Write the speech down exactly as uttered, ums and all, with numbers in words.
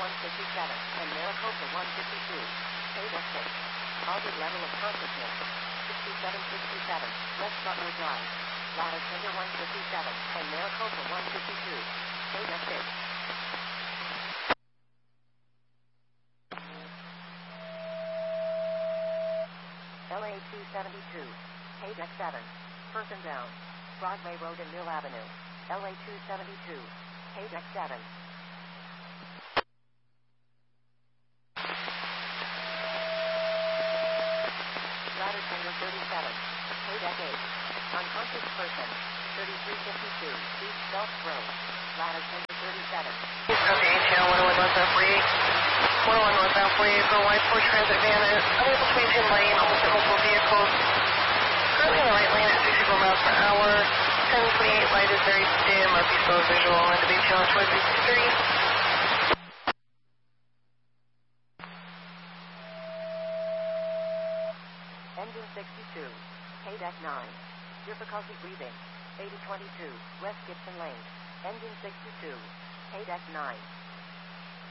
one fifty-seven, and Maricopa one fifty-two. Paydeck six. Target level of consciousness, sixty-seven sixty-seven, West Butler Drive. Ladder Center one fifty-seven, and Maricopa one fifty-two. Paydeck six. L A two seventy-two. Paydeck seven. Person down. Broadway Road and Mill Avenue. L A two seventy-two. Paydeck seven. Ladder Center thirty-seven. Paydeck eight. Unconscious person. thirty-three fifty-two. East Gulf Road. Ladder Center thirty-seven. Copy A T L one oh one northbound forty-eight. one oh one northbound forty-eight for a wide four transit van and unable to maintain lane, almost at multiple vehicles. Currently in the right lane at sixty-four miles per hour. ten twenty-eight light is very dim. R P slow visual. End of A T L twenty sixty-three. Engine sixty-two. Paydeck nine. Difficulty breathing. eighty twenty-two. West Gibson Lane. Engine sixty-two. Paydeck nine.